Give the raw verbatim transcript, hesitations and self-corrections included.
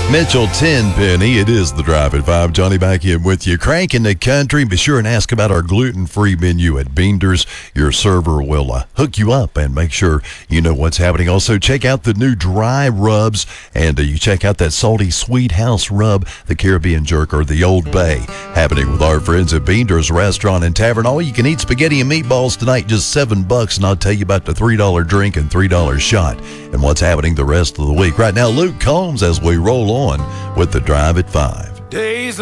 Mitchell Tenpenny, it is the Drive at five. Johnny back in with you. Cranking the country. Be sure and ask about our gluten-free menu at Beander's. Your server will uh, hook you up and make sure you know what's happening. Also, check out the new dry rubs, and uh, you check out that salty Sweet House rub, the Caribbean jerk, or the Old Bay. Happening with our friends at Beander's Restaurant and Tavern. All you can eat spaghetti and meatballs tonight, just seven bucks, and I'll tell you about the three dollar drink and three dollar shot and what's happening the rest of the week. Right now, Luke Combs as we roll on with the Drive at five. Days